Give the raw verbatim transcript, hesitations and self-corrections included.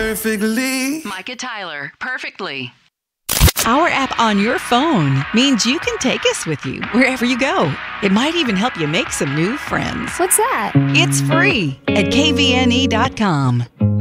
perfectly. Micah Tyler, Perfectly. Our app on your phone means you can take us with you wherever you go. It might even help you make some new friends. What's that? It's free at K V N E dot com.